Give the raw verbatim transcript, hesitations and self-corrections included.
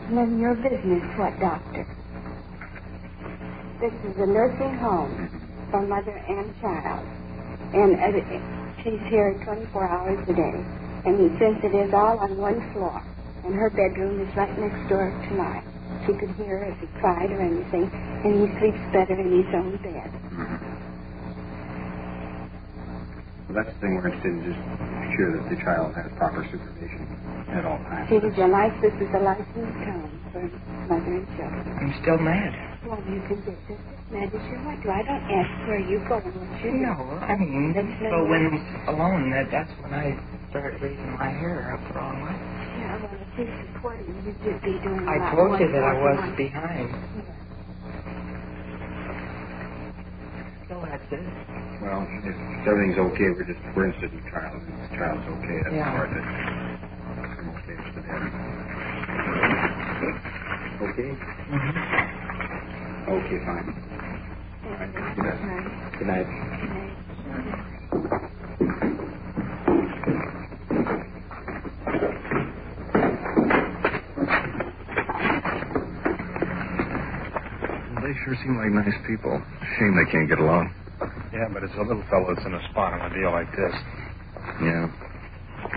None of your business, what, doctor? This is a nursing home for mother and child. And uh, she's here twenty-four hours a day. And since it is all on one floor, and her bedroom is right next door to mine, she could hear if he cried or anything, and he sleeps better in his own bed. Well, that's the thing we're interested in, just make sure that the child has proper supervision at all times. It is a life, this is a licensed home for mother and children. I'm still mad. Well, you can get just as mad as you want to. I don't ask where you go and what you do. No, I mean, but when he's alone, that, that's when I start raising my hair up the wrong way. Yeah, well, if he's supporting you, you'd be doing a I lot told more you that I was than behind. Yeah. So that's it. Well, if everything's okay, we're just, we're interested in the child. If the child's okay, that's Yeah. the part that I'm most interested in. Okay? Mm-hmm. Okay, fine. All right. Good night. Good night. They sure seem like nice people. Shame they can't get along. Yeah, but it's a little fellow that's in a spot on a deal like this. Yeah.